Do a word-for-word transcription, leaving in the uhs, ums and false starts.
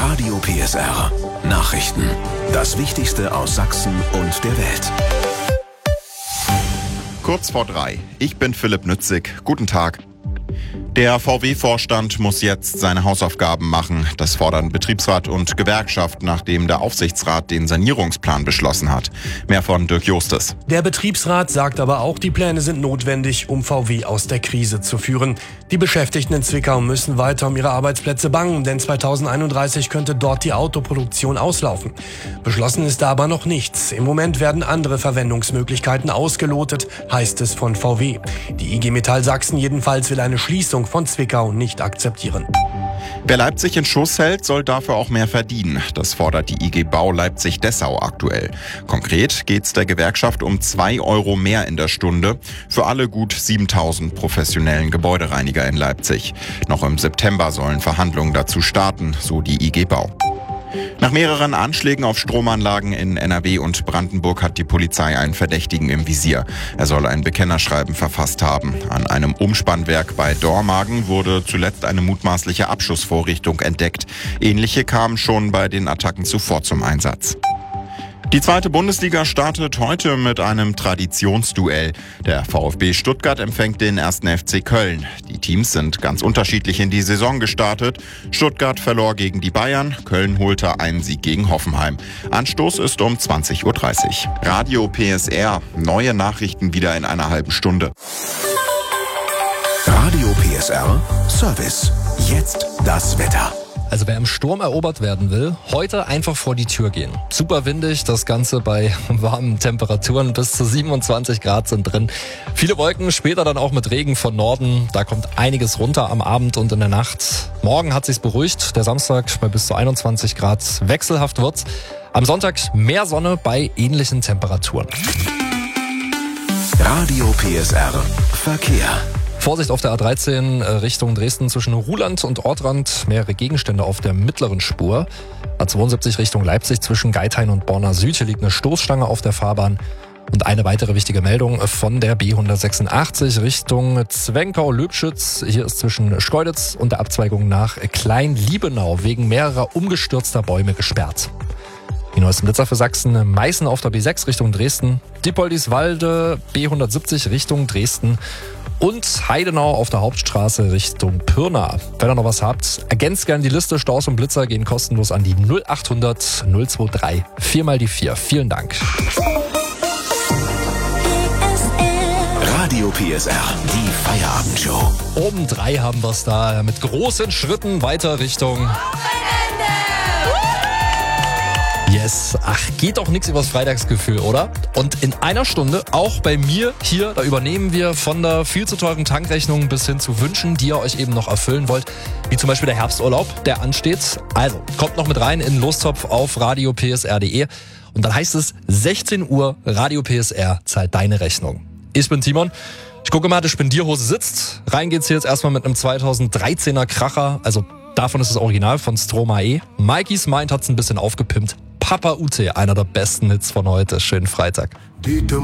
Radio P S R. Nachrichten. Das Wichtigste aus Sachsen und der Welt. Kurz vor drei. Ich bin Philipp Nützig. Guten Tag. Der V W-Vorstand muss jetzt seine Hausaufgaben machen. Das fordern Betriebsrat und Gewerkschaft, nachdem der Aufsichtsrat den Sanierungsplan beschlossen hat. Mehr von Dirk Justes. Der Betriebsrat sagt aber auch, die Pläne sind notwendig, um V W aus der Krise zu führen. Die Beschäftigten in Zwickau müssen weiter um ihre Arbeitsplätze bangen, denn zweitausendeinunddreißig könnte dort die Autoproduktion auslaufen. Beschlossen ist da aber noch nichts. Im Moment werden andere Verwendungsmöglichkeiten ausgelotet, heißt es von V W. Die I G Metall Sachsen jedenfalls will eine Schließung von Zwickau nicht akzeptieren. Wer Leipzig in Schuss hält, soll dafür auch mehr verdienen. Das fordert die I G Bau Leipzig-Dessau aktuell. Konkret geht es der Gewerkschaft um zwei Euro mehr in der Stunde für alle gut siebentausend professionellen Gebäudereiniger in Leipzig. Noch im September sollen Verhandlungen dazu starten, so die I G Bau. Nach mehreren Anschlägen auf Stromanlagen in N R W und Brandenburg hat die Polizei einen Verdächtigen im Visier. Er soll ein Bekennerschreiben verfasst haben. An einem Umspannwerk bei Dormagen wurde zuletzt eine mutmaßliche Abschussvorrichtung entdeckt. Ähnliche kamen schon bei den Attacken zuvor zum Einsatz. Die zweite Bundesliga startet heute mit einem Traditionsduell. Der VfB Stuttgart empfängt den ersten F C Köln. Die Teams sind ganz unterschiedlich in die Saison gestartet. Stuttgart verlor gegen die Bayern, Köln holte einen Sieg gegen Hoffenheim. Anstoß ist um zwanzig Uhr dreißig. Radio P S R, neue Nachrichten wieder in einer halben Stunde. Radio P S R Service. Jetzt das Wetter. Also wer im Sturm erobert werden will, heute einfach vor die Tür gehen. Super windig, das Ganze bei warmen Temperaturen, bis zu siebenundzwanzig Grad sind drin. Viele Wolken, später dann auch mit Regen von Norden. Da kommt einiges runter am Abend und in der Nacht. Morgen hat sich's beruhigt, der Samstag bei bis zu einundzwanzig Grad. Wechselhaft wird's. Am Sonntag mehr Sonne bei ähnlichen Temperaturen. Radio P S R Verkehr. Vorsicht auf der A dreizehn Richtung Dresden zwischen Ruhland und Ortrand. Mehrere Gegenstände auf der mittleren Spur. A zweiundsiebzig Richtung Leipzig zwischen Geithain und Borna Süd. Hier liegt eine Stoßstange auf der Fahrbahn. Und eine weitere wichtige Meldung von der B hundertsechsundachtzig Richtung Zwenkau-Löbschütz. Hier ist zwischen Schkeuditz und der Abzweigung nach Klein-Liebenau wegen mehrerer umgestürzter Bäume gesperrt. Die neuesten Blitzer für Sachsen: Meißen auf der B sechs Richtung Dresden, Dippoldiswalde B hundertsiebzig Richtung Dresden und Heidenau auf der Hauptstraße Richtung Pirna. Wenn ihr noch was habt, ergänzt gerne die Liste. Staus und Blitzer gehen kostenlos an die null achthundert null dreiundzwanzig vier mal die vier. Vielen Dank. Radio P S R, die Feierabendshow. Um drei haben wir es da mit großen Schritten weiter Richtung Yes. Ach, geht doch nichts übers Freitagsgefühl, oder? Und in einer Stunde, auch bei mir hier, da übernehmen wir von der viel zu teuren Tankrechnung bis hin zu Wünschen, die ihr euch eben noch erfüllen wollt, wie zum Beispiel der Herbsturlaub, der ansteht. Also, kommt noch mit rein in den Lostopf auf radio p s r punkt d e und dann heißt es sechzehn Uhr, Radio P S R zahlt deine Rechnung. Ich bin Timon. Ich gucke mal, die Spendierhose sitzt. Rein geht's hier jetzt erstmal mit einem zweitausenddreizehner Kracher, also davon ist das Original von Stromae. Mikeys Mind hat's ein bisschen aufgepimpt. Papa Ute, einer der besten Hits von heute. Schönen Freitag.